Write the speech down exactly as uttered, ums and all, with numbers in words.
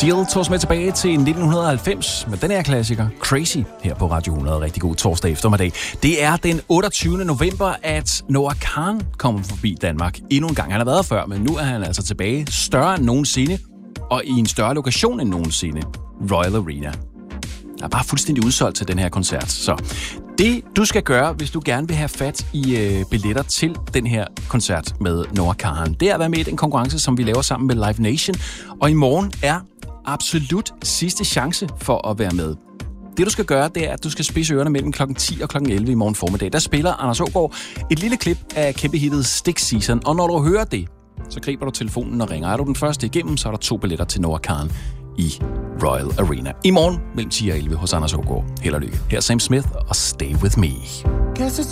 Seal tog os med tilbage til nitten halvfems med den her klassiker, Crazy, her på Radio hundrede. Rigtig god torsdag eftermiddag. Det er den otteogtyvende november, at Noah Kahan kommer forbi Danmark endnu en gang. Han har været før, men nu er han altså tilbage, større end nogensinde, og i en større lokation end nogensinde, Royal Arena. Der er bare fuldstændig udsolgt til den her koncert. Så det, du skal gøre, hvis du gerne vil have fat i øh, billetter til den her koncert med Noah Kahan, det er at være med i den konkurrence, som vi laver sammen med Live Nation. Og i morgen er absolut sidste chance for at være med. Det, du skal gøre, det er, at du skal spidse ørerne mellem klokken ti og klokken elleve i morgen formiddag. Der spiller Anders Aagaard et lille klip af kæmpehittet Stick Season. Og når du hører det, så griber du telefonen og ringer. Er du den første igennem, så er der to billetter til Noah Kahan i Royal Arena. I morgen mellem ti og elleve hos Anders Aagaard. Held og lykke. Her er Sam Smith og Stay With Me.